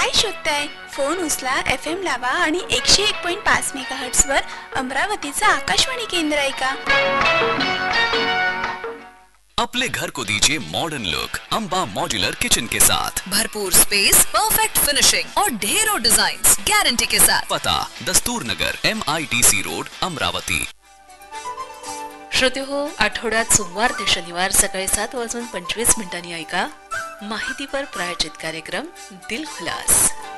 काय शोधताय? फोन उचला, FM लावा आणि 101.5 मेगाहर्ट्झ वर अमरावतीचा आकाशवाणी केंद्र ऐका. अपने घर को दीजिए modern look Amba modular kitchen के साथ. भरपूर स्पेस, परफेक्ट फिनिशिंग और ढेरों डिजाइन्स गारंटी के साथ. पता दस्तूर नगर, MITC रोड, अमरावती. श्रोते हो, आठवड्यात सोमवार ते शनिवार सकाळी 7:25 ऐका माहितीपर प्रायोजित कार्यक्रम दिल खुलास.